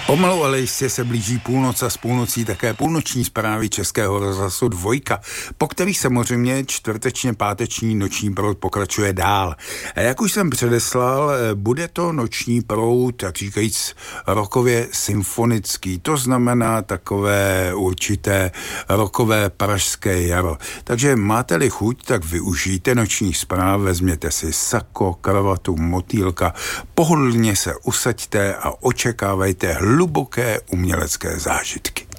Pomalu, ale jistě se blíží půlnoc a s půlnocí také půlnoční zprávy Českého rozhlasu Dvojka, po kterých samozřejmě čtvrtečně páteční noční proud pokračuje dál. A jak už jsem předeslal, bude to noční proud, tak říkajíc, rokově symfonický. To znamená takové určité rokové pražské jaro. Takže máte-li chuť, tak využijte noční zpráv, vezměte si sako, kravatu, motýlka, pohodlně se usaďte a očekávajte hluboké umělecké zážitky.